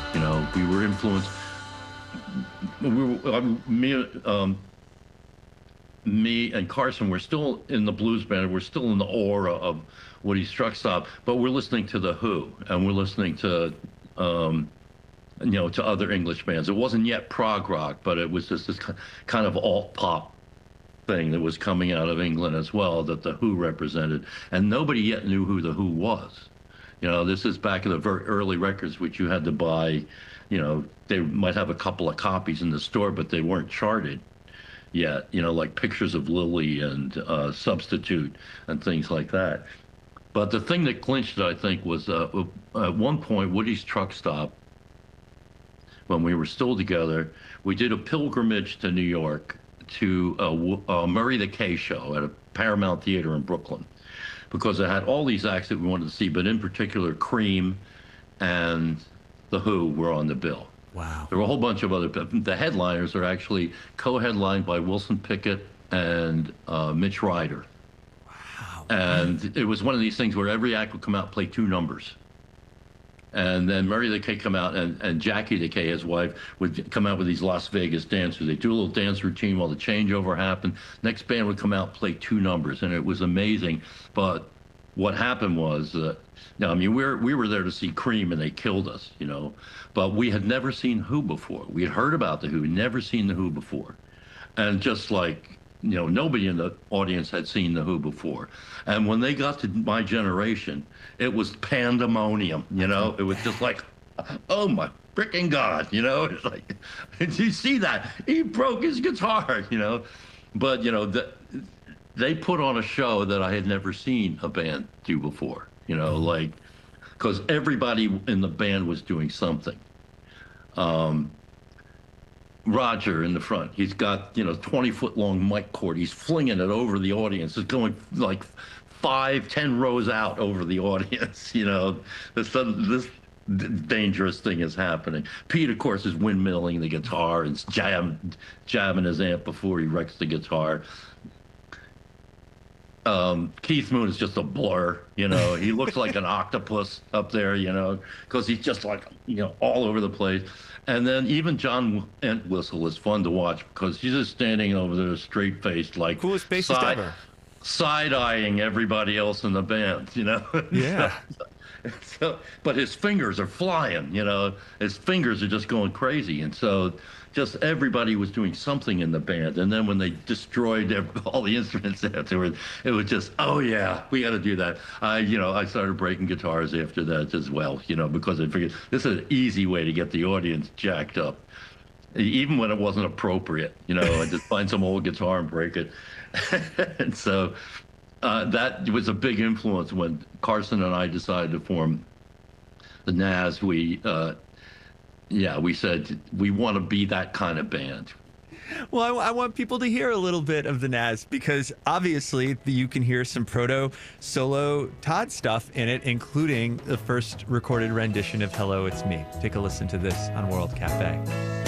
You know, we were influenced. We were, me and Carson were still in the blues band. We're still in the aura of Woody Struckstop, but we're listening to the Who, and we're listening to, to other English bands. It wasn't yet prog rock, but it was just this kind of alt pop thing that was coming out of England as well that the Who represented, and nobody yet knew who the Who was. You know, this is back in the very early records, which you had to buy. You know, they might have a couple of copies in the store, but they weren't charted yet. You know, like Pictures of Lily and Substitute and things like that. But the thing that clinched it, I think, was at one point Woody's Truck Stop, when we were still together, we did a pilgrimage to New York to Murray the K show at a Paramount Theater in Brooklyn, because it had all these acts that we wanted to see, but in particular, Cream and The Who were on the bill. Wow. There were a whole bunch of other. The headliners are actually co-headlined by Wilson Pickett and Mitch Ryder. Wow. And it was one of these things where every act would come out, play two numbers. And then Murray the K come out, and Jackie the K, his wife, would come out with these Las Vegas dancers. They do a little dance routine while the changeover happened. Next band would come out, play two numbers, and it was amazing. But what happened was, I mean, we were there to see Cream, and they killed us, you know. But we had never seen Who before. We had heard about the Who, never seen the Who before, and just like, you know, nobody in the audience had seen the Who before. And when they got to my generation, it was pandemonium, you know. It was just like, oh my freaking God, you know. It's like, did you see that? He broke his guitar, you know. But, you know, they put on a show that I had never seen a band do before, you know, like, because everybody in the band was doing something. Roger in the front, he's got, 20-foot long mic cord. He's flinging it over the audience. It's going like 5, 10 rows out over the audience. You know, this dangerous thing is happening. Pete, of course, is windmilling the guitar and jabbing his amp before he wrecks the guitar. Keith Moon is just a blur, you know. He looks like an octopus up there, you know, because he's just like, all over the place. And then even John Entwistle is fun to watch because he's just standing over there straight-faced, like coolest bassist ever. Side-eyeing everybody else in the band, you know. Yeah. So, but his fingers are flying, you know. His fingers are just going crazy, and so just everybody was doing something in the band. And then when they destroyed all the instruments afterwards, it was just, oh yeah, we got to do that. I started breaking guitars after that as well, you know, because I figured this is an easy way to get the audience jacked up, even when it wasn't appropriate. You know, I just find some old guitar and break it. And so that was a big influence when Carson and I decided to form the Nazz. We said we want to be that kind of band. Well, I want people to hear a little bit of the Nazz because obviously you can hear some proto solo Todd stuff in it, including the first recorded rendition of Hello, It's Me. Take a listen to this on World Cafe.